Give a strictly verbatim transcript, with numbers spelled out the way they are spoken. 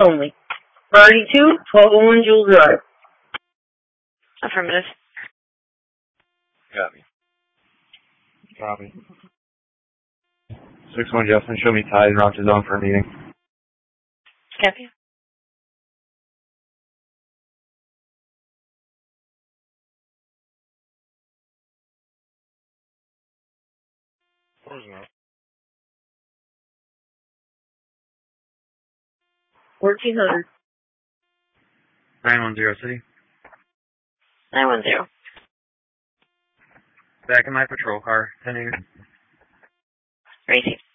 only. Priority two, twelve oh one Jewel Drive. Affirmative. Copy. Copy. six one Justin, show me Tide and route to zone for a meeting. Copy. Where's that? fourteen hundred. nine one zero City. nine one zero. Back in my patrol car, ten eight. Receive.